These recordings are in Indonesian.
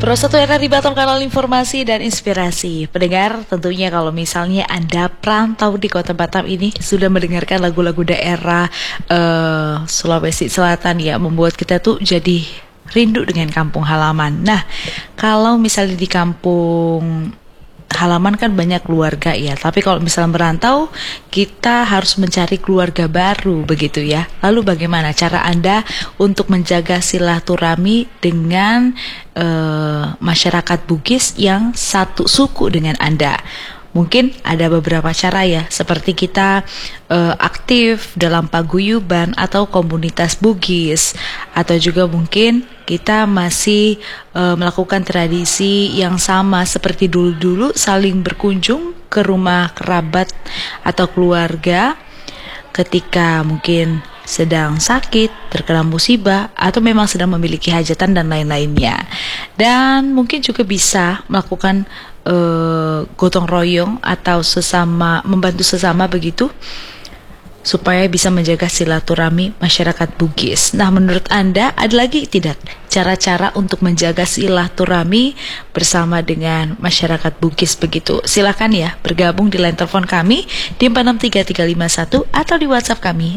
Pro 1 RRI Batam, kanal informasi dan inspirasi. Pendengar, tentunya kalau misalnya Anda perantau di kota Batam ini sudah mendengarkan lagu-lagu daerah Sulawesi Selatan ya, membuat kita tuh jadi rindu dengan kampung halaman. Nah, kalau misalnya di kampung halaman kan banyak keluarga ya, tapi kalau misalnya merantau kita harus mencari keluarga baru begitu ya. Lalu bagaimana cara Anda untuk menjaga silaturahmi dengan masyarakat Bugis yang satu suku dengan Anda? Mungkin ada beberapa cara ya, seperti kita aktif dalam paguyuban atau komunitas Bugis, atau juga mungkin kita masih melakukan tradisi yang sama seperti dulu-dulu, saling berkunjung ke rumah kerabat atau keluarga ketika mungkin sedang sakit, terkena musibah, atau memang sedang memiliki hajatan dan lain-lainnya. Dan mungkin juga bisa melakukan gotong royong atau membantu sesama begitu, supaya bisa menjaga silaturahmi masyarakat Bugis. Nah, menurut Anda ada lagi tidak cara-cara untuk menjaga silaturahmi bersama dengan masyarakat Bugis begitu? Silakan ya bergabung di line telepon kami di 463351 atau di WhatsApp kami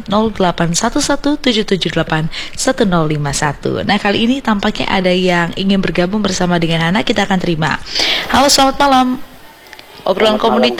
081177811051. Nah, kali ini tampaknya ada yang ingin bergabung bersama dengan Hana, kita akan terima. Halo, selamat malam. Obrolan komunitas